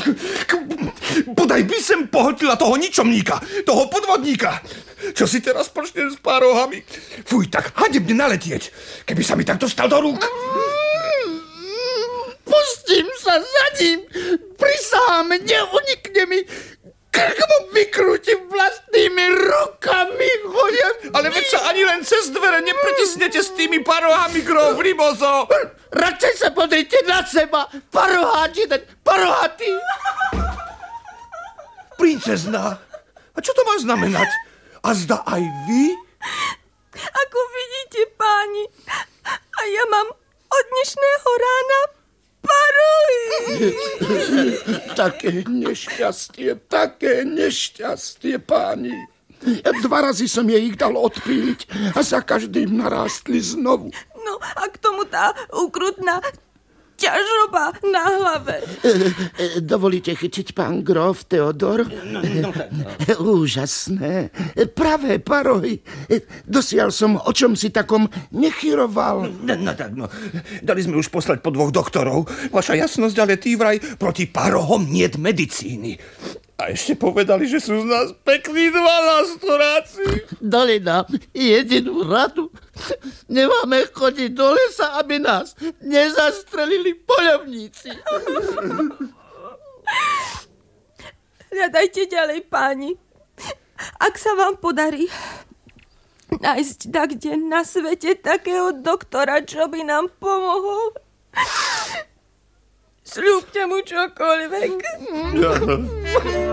Bodaj by sem pohltila toho ničomníka, toho podvodníka. Čo si teraz počneš s pár rohami? Fuj, tak hanebne naletieť, keby sa mi takto stal do rúk. Pustím sa za ním. Prisahám, neunikne mi. Krk mu vykrútim vlastnými rukami. Ale veď sa ani len cez dvere nepritisnete s tými parohami, grof Rimozo. Radšej sa podrite na seba. Paroháč jeden, parohatý. Princezná, a čo to má znamenať? A zda aj vy? Ako vidíte, páni, a ja mám od dnešného rána parohy. Také nešťastie, páni. 2 razy som jej ich dal odpíliť a za každým narástli znovu. No a k tomu tá ukrutná ťažoba na hlave. Dovolíte chytiť, pán grof Teodor? No. Úžasné. Pravé parohy. Dosiaľ som o čom si takom nechyroval. No. Dali sme už poslať po 2 doktorov. Vaša jasnosť, ale tí vraj proti parohom niet medicíny. A ešte povedali, že sú z nás pekní 12-ráci. Dali nám jedinú radu. Nemáme chodiť do lesa, aby nás nezastrelili poľovníci. Hľadajte ďalej, páni. Ak sa vám podarí nájsť kde na svete takého doktora, čo by nám pomohol, sľúbte mu čokoľvek.